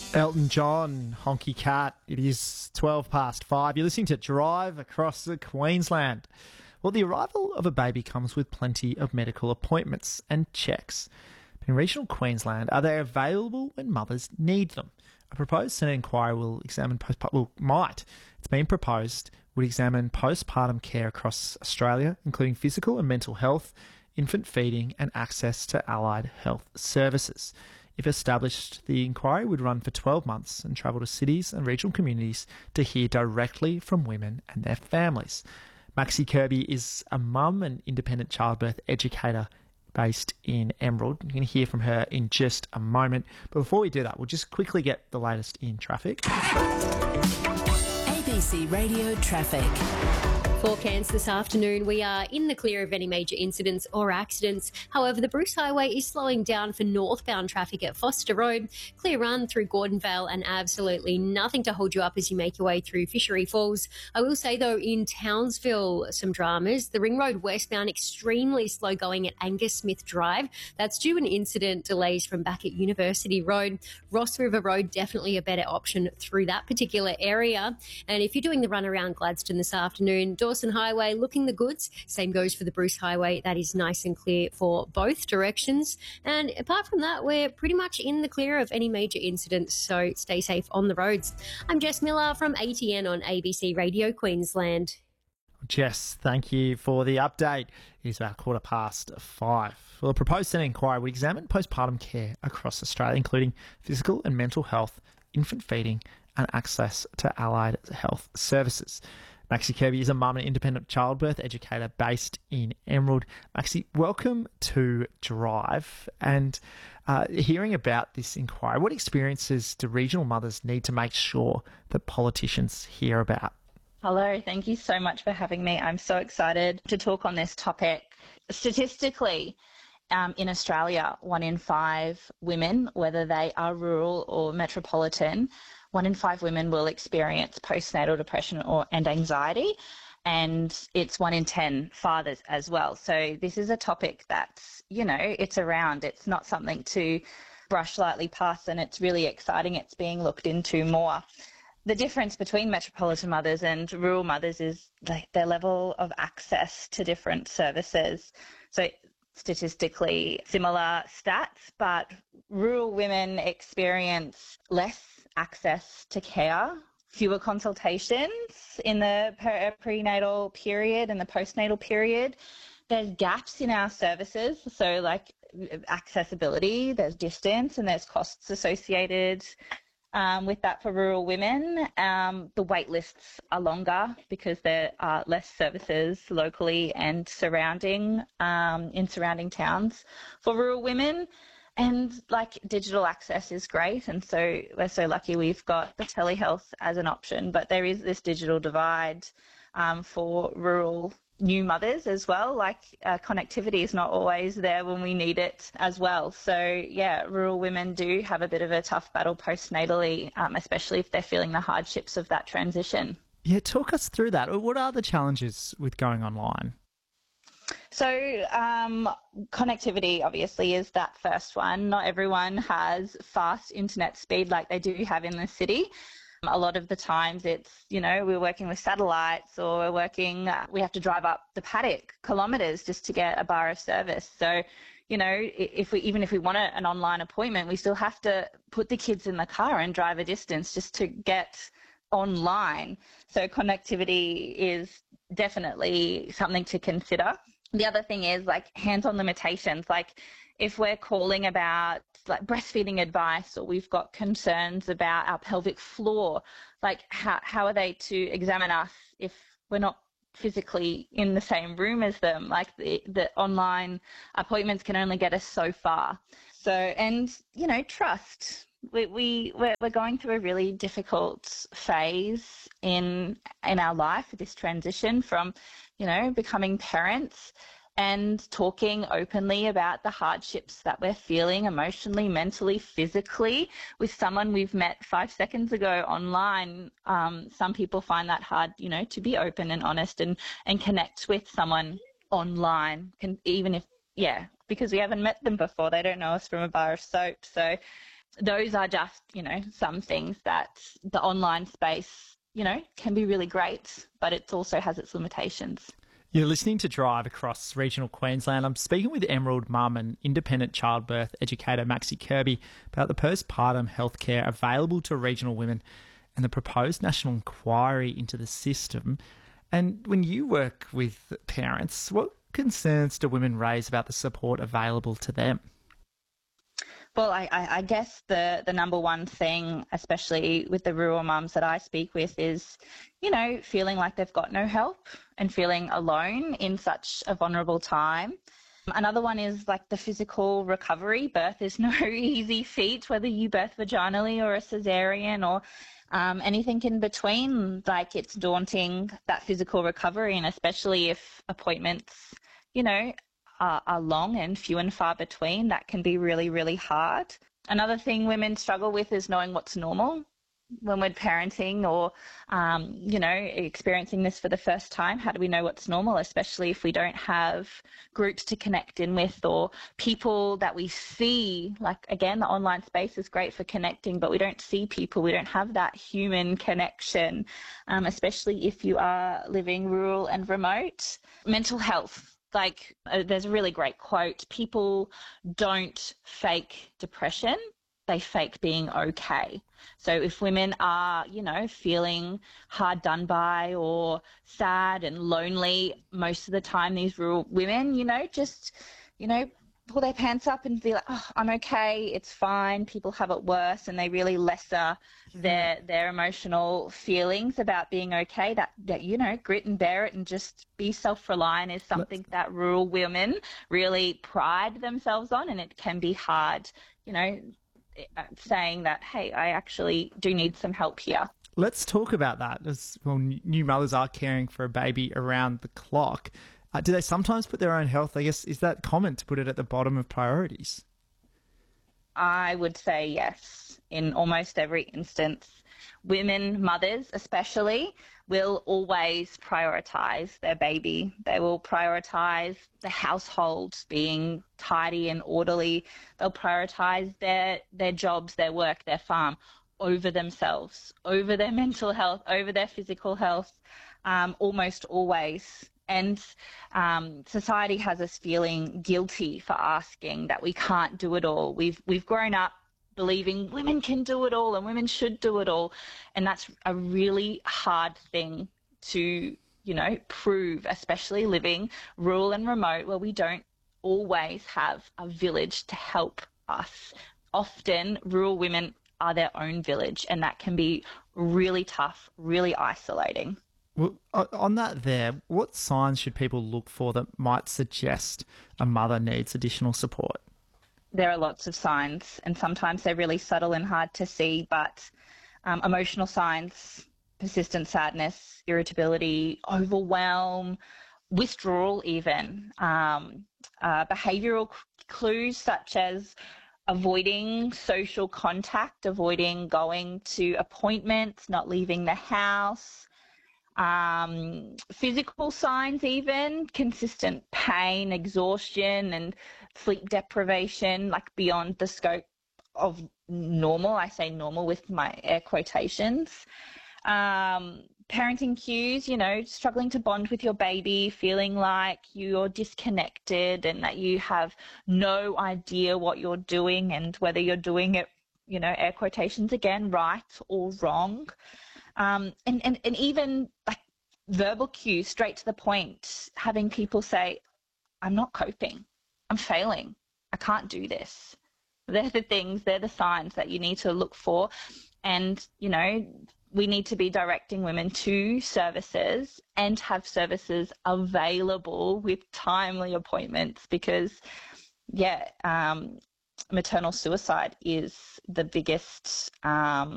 Elton John, Honky Cat. It is 12 past 5. You're listening to Drive Across the Queensland. Well, the arrival of a baby comes with plenty of medical appointments and checks. But in regional Queensland, are they available when mothers need them? A proposed Senate inquiry will examine it's been proposed, would examine postpartum care across Australia, including physical and mental health, infant feeding and access to allied health services. If established, the inquiry would run for 12 months and travel to cities and regional communities to hear directly from women and their families. Maxi Kirby is a mum and independent childbirth educator based in Emerald. You're going to hear from her in just a moment. But before we do that, we'll just quickly get the latest in traffic. ABC Radio Traffic. For Cairns this afternoon, we are in the clear of any major incidents or accidents. However, the Bruce Highway is slowing down for northbound traffic at Foster Road. Clear run through Gordonvale and absolutely nothing to hold you up as you make your way through Fishery Falls. I will say, though, in Townsville, some dramas. The Ring Road westbound extremely slow going at Angus Smith Drive. That's due an incident delays from back at University Road. Ross River Road, definitely a better option through that particular area. And if you're doing the run around Gladstone this afternoon, Dawson Highway looking the goods. Same goes for the Bruce Highway. That is nice and clear for both directions. And apart from that, we're pretty much in the clear of any major incidents, so stay safe on the roads. I'm Jess Miller from ATN on ABC Radio Queensland. Jess, thank you for the update. It is about 5:15. Well, a proposed Senate inquiry would examine postpartum care across Australia, including physical and mental health, infant feeding and access to allied health services. Maxi Kirby is a mum and independent childbirth educator based in Emerald. Maxi, welcome to Drive. And hearing about this inquiry, what experiences do regional mothers need to make sure that politicians hear about? Hello, thank you so much for having me. I'm so excited to talk on this topic. Statistically, in Australia, 1 in 5 women, whether they are rural or metropolitan, 1 in 5 women will experience postnatal depression and anxiety, and it's 1 in 10 fathers as well. So this is a topic that's, it's around. It's not something to brush lightly past, and it's really exciting. It's being looked into more. The difference between metropolitan mothers and rural mothers is their level of access to different services. So statistically similar stats, but rural women experience less access to care, fewer consultations in the prenatal period and the postnatal period. There's gaps in our services, so like accessibility, there's distance and there's costs associated with that for rural women. The wait lists are longer because there are less services locally and surrounding towns for rural women. And digital access is great, and so we're so lucky we've got the telehealth as an option, but there is this digital divide for rural new mothers as well. Connectivity is not always there when we need it as well. So yeah, rural women do have a bit of a tough battle postnatally, especially if they're feeling the hardships of that transition. Yeah, talk us through that. What are the challenges with going online? So connectivity obviously is that first one. Not everyone has fast internet speed like they do have in the city. A lot of the times it's, we're working with satellites, or we have to drive up the paddock kilometres just to get a bar of service. So, if we want an online appointment, we still have to put the kids in the car and drive a distance just to get online. So connectivity is definitely something to consider. The other thing is hands-on limitations. If we're calling about breastfeeding advice, or we've got concerns about our pelvic floor, how are they to examine us if we're not physically in the same room as them? The online appointments can only get us so far. So, and trust. We're going through a really difficult phase in our life, this transition from, becoming parents, and talking openly about the hardships that we're feeling emotionally, mentally, physically with someone we've met 5 seconds ago online. Some people find that hard, to be open and honest and connect with someone online, because we haven't met them before. They don't know us from a bar of soap. So those are just, some things that the online space, can be really great, but it also has its limitations. You're listening to Drive across regional Queensland. I'm speaking with Emerald mum and independent childbirth educator Maxi Kirby about the postpartum healthcare available to regional women and the proposed national inquiry into the system. And when you work with parents, what concerns do women raise about the support available to them? Well, I guess the number one thing, especially with the rural mums that I speak with, is, feeling like they've got no help and feeling alone in such a vulnerable time. Another one is like the physical recovery. Birth is no easy feat, whether you birth vaginally or a cesarean or anything in between. Like, it's daunting, that physical recovery, and especially if appointments, are long and few and far between, that can be really, really hard. Another thing women struggle with is knowing what's normal when we're parenting or, experiencing this for the first time. How do we know what's normal, especially if we don't have groups to connect in with or people that we see? Like, again, the online space is great for connecting, but we don't see people. We don't have that human connection, especially if you are living rural and remote. Mental health. There's a really great quote: people don't fake depression, they fake being okay. So if women are, feeling hard done by or sad and lonely, most of the time these rural women, just, pull their pants up and be like, oh, I'm okay, it's fine, people have it worse, and they really lesser their emotional feelings about being okay. That grit and bear it and just be self-reliant is something that rural women really pride themselves on, and it can be hard, saying that, hey, I actually do need some help here. Let's talk about that. New mothers are caring for a baby around the clock. Do they sometimes put their own health? I guess, is that common to put it at the bottom of priorities? I would say yes. In almost every instance, women, mothers especially, will always prioritise their baby. They will prioritise the household being tidy and orderly. They'll prioritise their jobs, their work, their farm over themselves, over their mental health, over their physical health, almost always. And society has us feeling guilty for asking that we can't do it all. We've grown up believing women can do it all and women should do it all. And that's a really hard thing to, prove, especially living rural and remote where we don't always have a village to help us. Often rural women are their own village, and that can be really tough, really isolating. Well, on that there, what signs should people look for that might suggest a mother needs additional support? There are lots of signs, and sometimes they're really subtle and hard to see, but emotional signs, persistent sadness, irritability, overwhelm, withdrawal even, behavioural clues such as avoiding social contact, avoiding going to appointments, not leaving the house, physical signs even, consistent pain, exhaustion and sleep deprivation, like beyond the scope of normal. I say normal with my air quotations. Parenting cues, struggling to bond with your baby, feeling like you're disconnected and that you have no idea what you're doing and whether you're doing it, air quotations again, right or wrong. And even like verbal cues, straight to the point, having people say, I'm not coping, I'm failing, I can't do this. They're the signs that you need to look for. And, we need to be directing women to services and have services available with timely appointments because, maternal suicide is the biggest